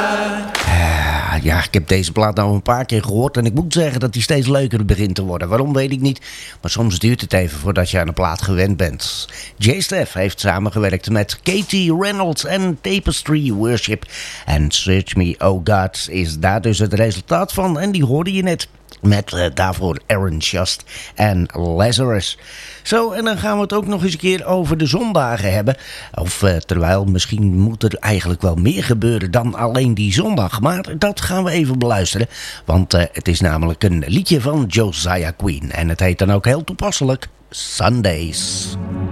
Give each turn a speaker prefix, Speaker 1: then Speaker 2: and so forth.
Speaker 1: Ja, ik heb deze plaat nou een paar keer gehoord en ik moet zeggen dat die steeds leuker begint te worden. Waarom weet ik niet, maar soms duurt het even voordat je aan een plaat gewend bent. J Steph heeft samengewerkt met Katie Reynolds en Tapestry Worship. En Search Me, Oh God, is daar dus het resultaat van en die hoorde je net. Met daarvoor Aaron Just en Lazarus. Zo, en dan gaan we het ook nog eens een keer over de zondagen hebben. Of terwijl, misschien moet er eigenlijk wel meer gebeuren dan alleen die zondag. Maar dat gaan we even beluisteren. Want het is namelijk een liedje van Josiah Quinn. En het heet dan ook heel toepasselijk Sundays.